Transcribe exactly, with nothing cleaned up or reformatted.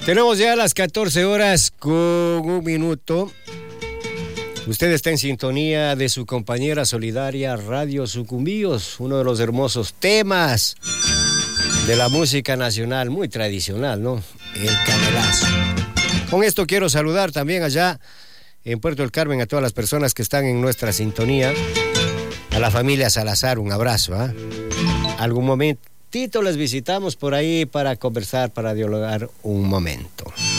Tenemos ya las catorce horas con un minuto. Usted está en sintonía de su compañera solidaria Radio Sucumbíos, uno de los hermosos temas de la música nacional, muy tradicional, ¿no? El canelazo. Con esto quiero saludar también allá en Puerto del Carmen a todas las personas que están en nuestra sintonía. A la familia Salazar, un abrazo, ¿eh? Algún momentito les visitamos por ahí para conversar, para dialogar un momento.